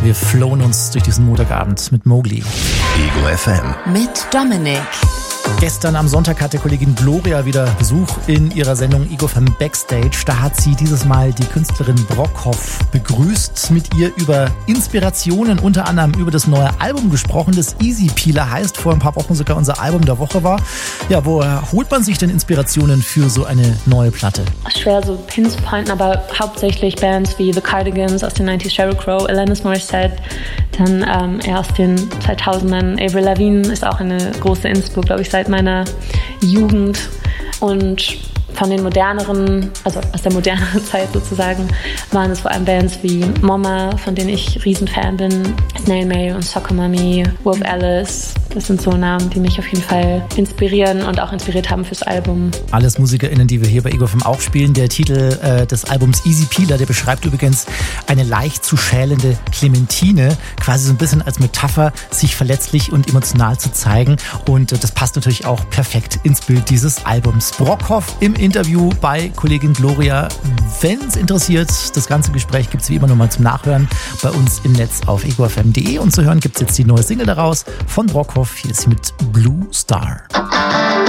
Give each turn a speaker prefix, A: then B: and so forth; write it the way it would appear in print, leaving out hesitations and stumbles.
A: Wir flowen uns durch diesen Montagabend mit Mowgli.
B: Ego FM.
C: Mit Dominik.
A: Gestern am Sonntag hat der Kollegin Gloria wieder Besuch in ihrer Sendung Ego FM Backstage. Da hat sie dieses Mal die Künstlerin Brockhoff begrüßt, mit ihr über Inspirationen, unter anderem über das neue Album gesprochen, das Easy Peeler heißt, vor ein paar Wochen sogar unser Album der Woche war. Ja, woher holt man sich denn Inspirationen für so eine neue Platte?
D: Schwer so pinzupointen, aber hauptsächlich Bands wie The Cardigans aus den 90s, Sheryl Crow, Alanis Morissette, dann eher aus den 2000ern, Avril Lavigne ist auch eine große Inspo, glaube ich, seit meiner Jugend. Und von den moderneren, also aus der moderneren Zeit sozusagen, waren es vor allem Bands wie Moma, von denen ich Riesenfan bin, Snail Mail und Soccer Mommy, Wolf Alice. Das sind so Namen, die mich auf jeden Fall inspirieren und auch inspiriert haben fürs Album.
A: Alles MusikerInnen, die wir hier bei Ego FM auch spielen. Der Titel des Albums Easy Peeler, der beschreibt übrigens eine leicht zu schälende Clementine, quasi so ein bisschen als Metapher, sich verletzlich und emotional zu zeigen. Und das passt natürlich auch perfekt ins Bild dieses Albums. Brockhoff im Interview bei Kollegin Gloria. Wenn es interessiert, das ganze Gespräch gibt es wie immer nochmal zum Nachhören bei uns im Netz auf egofm.de. Und zu hören gibt es jetzt die neue Single daraus von Brockhoff. Hier ist sie mit Blue Star.